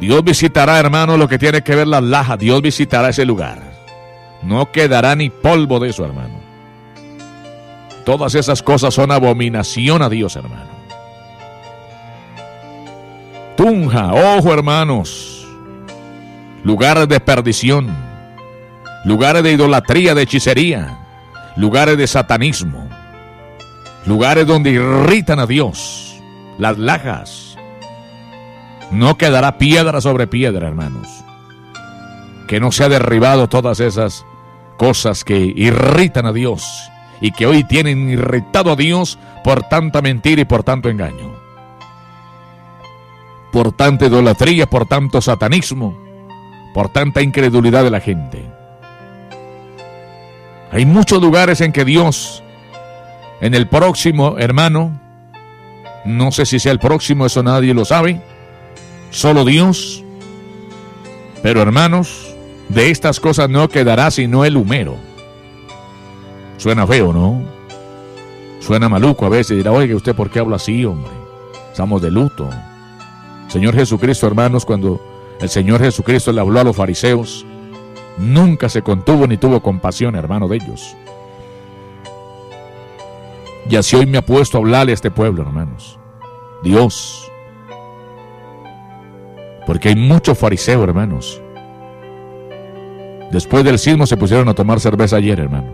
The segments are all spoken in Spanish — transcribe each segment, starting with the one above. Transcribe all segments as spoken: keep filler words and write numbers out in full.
Dios visitará, hermano, lo que tiene que ver las lajas. Dios visitará ese lugar. No quedará ni polvo de eso, hermano. Todas esas cosas son abominación a Dios, hermano. Tunja, ojo, hermanos. Lugares de perdición. Lugares de idolatría, de hechicería. Lugares de satanismo. Lugares donde irritan a Dios. Las lajas. No quedará piedra sobre piedra, hermanos. Que no se ha derribado todas esas cosas que irritan a Dios y que hoy tienen irritado a Dios por tanta mentira y por tanto engaño, por tanta idolatría, por tanto satanismo, por tanta incredulidad de la gente. Hay muchos lugares en que Dios, en el próximo, hermano, no sé si sea el próximo, eso nadie lo sabe, solo Dios, pero hermanos, de estas cosas no quedará sino el humero. Suena feo, ¿no? Suena maluco a veces. Dirá, oiga, ¿usted por qué habla así, hombre? Estamos de luto. Señor Jesucristo, hermanos, cuando el Señor Jesucristo le habló a los fariseos, nunca se contuvo ni tuvo compasión, hermano, de ellos. Y así hoy me ha puesto a hablarle a este pueblo, hermanos. Dios. Porque hay muchos fariseos, hermanos. Después del sismo se pusieron a tomar cerveza ayer, hermano.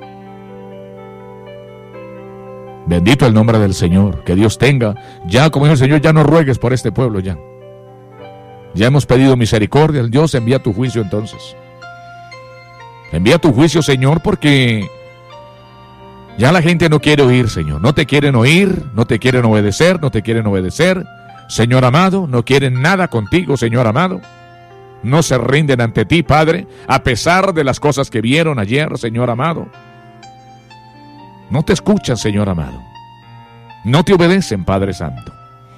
Bendito el nombre del Señor. Que Dios tenga. Ya, como dijo el Señor, ya no ruegues por este pueblo, ya. Ya hemos pedido misericordia. Dios, envía tu juicio entonces. Envía tu juicio, Señor, porque ya la gente no quiere oír, Señor. No te quieren oír, no te quieren obedecer, no te quieren obedecer. Señor amado, no quieren nada contigo, Señor amado. No se rinden ante ti, Padre, a pesar de las cosas que vieron ayer, Señor amado. No te escuchan, Señor amado. No te obedecen, Padre Santo.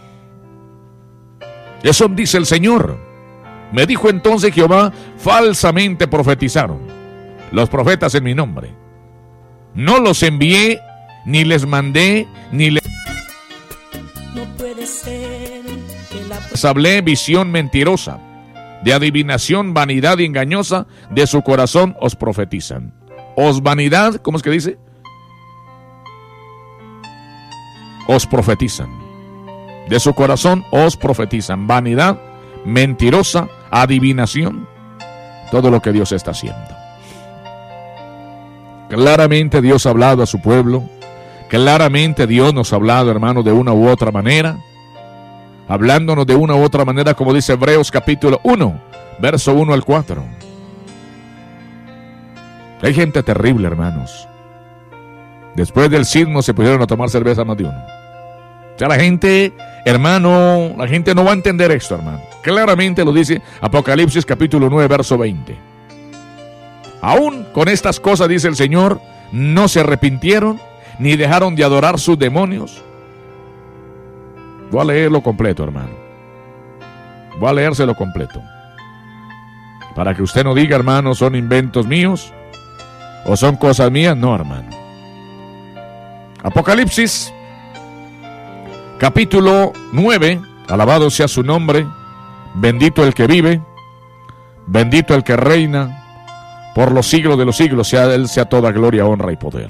Eso dice el Señor. Me dijo entonces Jehová, falsamente profetizaron los profetas en mi nombre. No los envié, ni les mandé, ni les... No puede ser que la... les hablé visión mentirosa. De adivinación, vanidad y engañosa, de su corazón os profetizan. Os vanidad, ¿cómo es que dice? Os profetizan. De su corazón os profetizan. Vanidad, mentirosa, adivinación. Todo lo que Dios está haciendo. Claramente Dios ha hablado a su pueblo. Claramente Dios nos ha hablado, hermano, de una u otra manera. Hablándonos de una u otra manera, como dice Hebreos capítulo uno, verso uno al cuatro. Hay gente terrible, hermanos. Después del sismo se pusieron a tomar cerveza más de uno. O sea, la gente, hermano, la gente no va a entender esto, hermano. Claramente lo dice Apocalipsis capítulo nueve, verso veinte. Aún con estas cosas, dice el Señor, no se arrepintieron, ni dejaron de adorar sus demonios. Voy a leerlo completo, hermano. Voy a leérselo completo. Para que usted no diga, hermano, son inventos míos o son cosas mías. No, hermano. Apocalipsis, capítulo nueve. Alabado sea su nombre. Bendito el que vive. Bendito el que reina. Por los siglos de los siglos. Sea Él sea toda gloria, honra y poder.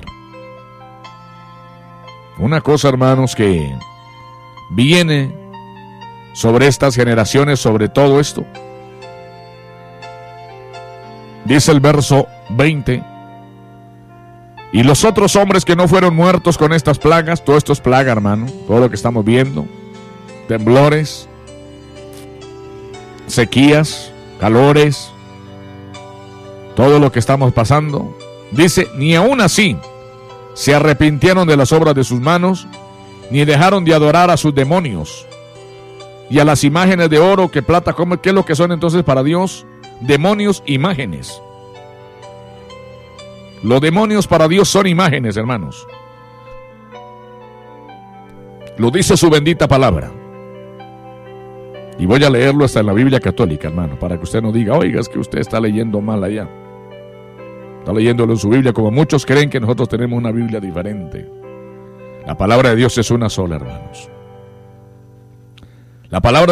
Una cosa, hermanos, que viene sobre estas generaciones, sobre todo esto. Dice el verso veinte. Y los otros hombres que no fueron muertos con estas plagas, todo esto es plaga, hermano, todo lo que estamos viendo, temblores, sequías, calores, todo lo que estamos pasando. Dice, ni aún así se arrepintieron de las obras de sus manos, ni dejaron de adorar a sus demonios y a las imágenes de oro, que plata, ¿qué es lo que son entonces para Dios? Demonios, imágenes. Los demonios para Dios son imágenes, hermanos. Lo dice su bendita palabra. Y voy a leerlo hasta en la Biblia católica, hermano, para que usted no diga, oiga, es que usted está leyendo mal allá. Está leyéndolo en su Biblia, como muchos creen que nosotros tenemos una Biblia diferente. La palabra de Dios es una sola, hermanos. La palabra